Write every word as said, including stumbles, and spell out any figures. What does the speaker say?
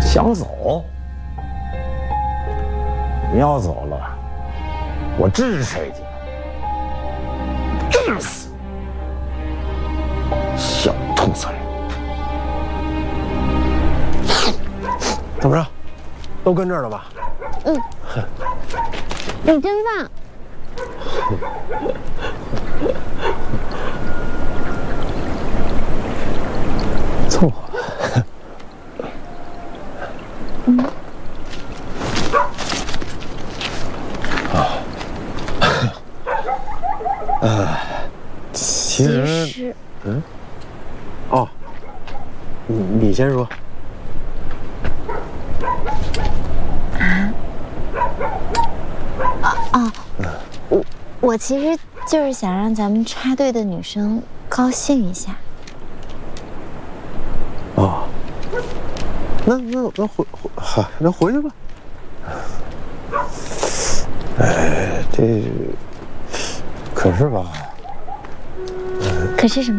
想走？你要走了，我治谁去？治死！小兔崽！ 怎么着？都跟这儿了吧？ 嗯。你真棒！ 凑合。 嗯。 啊。呃，其实， 其实嗯，哦，你你先说。 啊？哦，我我其实就是想让咱们插队的女生高兴一下。 哦，那那那回回哈，那回去吧。哎，这可是吧？ 可是什么？